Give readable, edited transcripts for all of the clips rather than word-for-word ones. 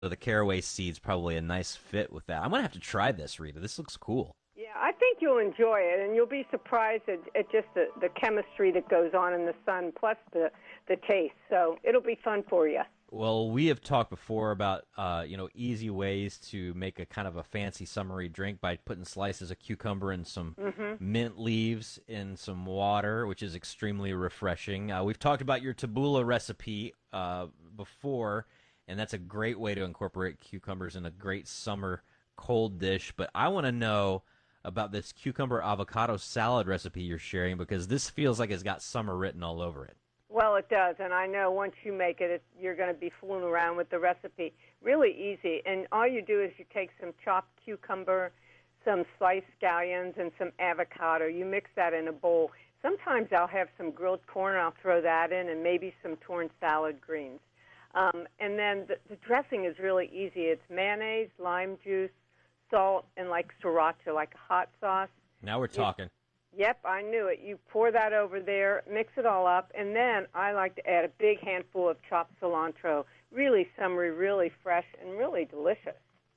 So the caraway seed's probably a nice fit with that. I'm gonna have to try this, Rita. This looks cool. Yeah, I think you'll enjoy it, and you'll be surprised at just the chemistry that goes on in the sun, plus the taste. So it'll be fun for you. Well, we have talked before about easy ways to make a kind of a fancy summery drink by putting slices of cucumber and some mint leaves in some water, which is extremely refreshing. We've talked about your tabbouleh recipe before, and that's a great way to incorporate cucumbers in a great summer cold dish. But I want to know about this cucumber avocado salad recipe you're sharing, because this feels like it's got summer written all over it. Well, it does, and I know once you make it, you're going to be fooling around with the recipe. Really easy, and all you do is you take some chopped cucumber, some sliced scallions, and some avocado. You mix that in a bowl. Sometimes I'll have some grilled corn, I'll throw that in, and maybe some torn salad greens. And then the dressing is really easy. It's mayonnaise, lime juice, salt, and like sriracha, like a hot sauce. Now we're talking. Yep, I knew it. You pour that over there, mix it all up, and then I like to add a big handful of chopped cilantro. Really summery, really fresh, and really delicious.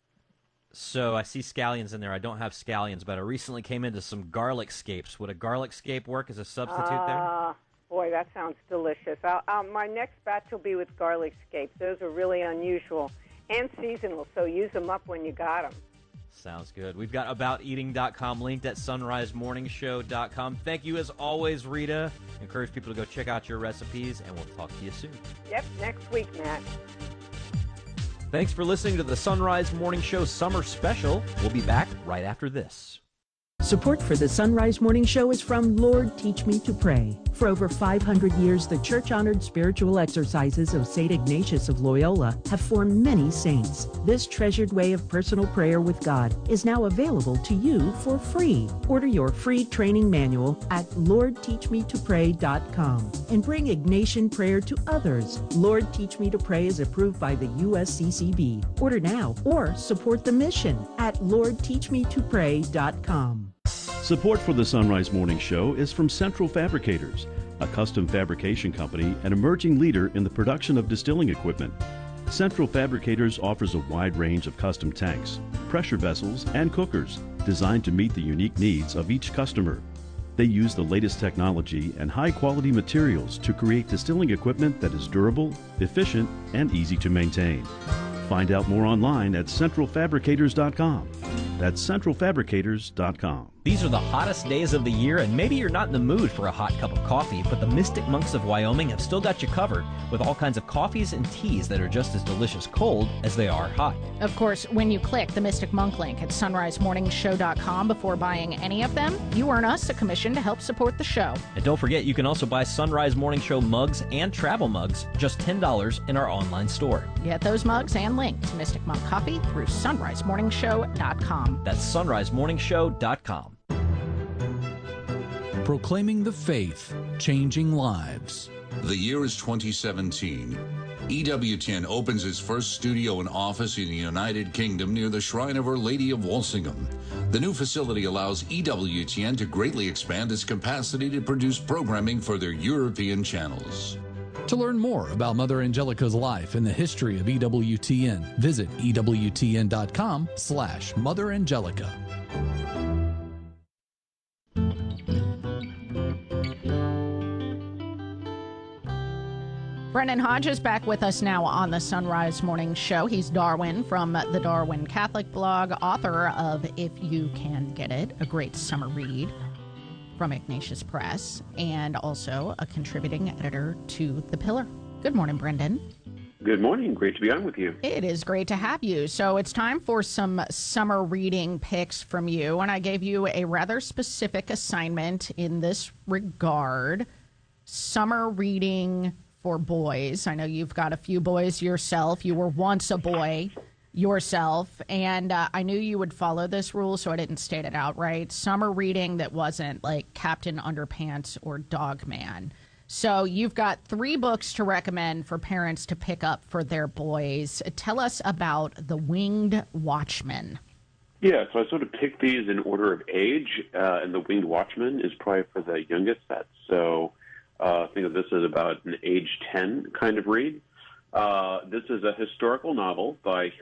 So I see scallions in there. I don't have scallions, but I recently came into some garlic scapes. Would a garlic scape work as a substitute there? Boy, that sounds delicious. My next batch will be with garlic scapes. Those are really unusual and seasonal, so use them up when you got them. Sounds good. We've got abouteating.com linked at sunrisemorningshow.com. Thank you as always, Rita. Encourage people to go check out your recipes, and we'll talk to you soon. Yep, next week, Matt. Thanks for listening to the Sunrise Morning Show Summer Special. We'll be back right after this. Support for the Sunrise Morning Show is from Lord Teach Me to Pray. For over 500 years, the church-honored spiritual exercises of St. Ignatius of Loyola have formed many saints. This treasured way of personal prayer with God is now available to you for free. Order your free training manual at LordTeachMeToPray.com and bring Ignatian prayer to others. Lord Teach Me to Pray is approved by the USCCB. Order now or support the mission at LordTeachMeToPray.com. Support for the Sunrise Morning Show is from Central Fabricators, a custom fabrication company and emerging leader in the production of distilling equipment. Central Fabricators offers a wide range of custom tanks, pressure vessels, and cookers designed to meet the unique needs of each customer. They use the latest technology and high-quality materials to create distilling equipment that is durable, efficient, and easy to maintain. Find out more online at centralfabricators.com. That's centralfabricators.com. These are the hottest days of the year, and maybe you're not in the mood for a hot cup of coffee, but the Mystic Monks of Wyoming have still got you covered with all kinds of coffees and teas that are just as delicious cold as they are hot. Of course, when you click the Mystic Monk link at sunrisemorningshow.com before buying any of them, you earn us a commission to help support the show. And don't forget, you can also buy Sunrise Morning Show mugs and travel mugs, just $10 in our online store. Get those mugs and link to Mystic Monk Coffee through sunrisemorningshow.com. That's sunrisemorningshow.com. Proclaiming the faith, changing lives. The year is 2017. EWTN opens its first studio and office in the United Kingdom near the Shrine of Our Lady of Walsingham. The new facility allows EWTN to greatly expand its capacity to produce programming for their European channels. To learn more about Mother Angelica's life and the history of EWTN, visit EWTN.com/Mother Angelica. Brendan Hodge is back with us now on the Sunrise Morning Show. He's Darwin from the Darwin Catholic blog, author of If You Can Get It, a great summer read from Ignatius Press, and also a contributing editor to The Pillar. Good morning, Brendan. Good morning. Great to be on with you. It is great to have you. So it's time for some summer reading picks from you, and I gave you a rather specific assignment in this regard. Summer reading for boys. I know you've got a few boys yourself. You were once a boy yourself, and I knew you would follow this rule, so I didn't state it outright. Summer reading that wasn't like Captain Underpants or Dog Man. So you've got 3 books to recommend for parents to pick up for their boys. Tell us about The Winged Watchman. Yeah, so I sort of picked these in order of age, and The Winged Watchman is probably for the youngest set. So think of this as about an age 10 kind of read. This is a historical novel by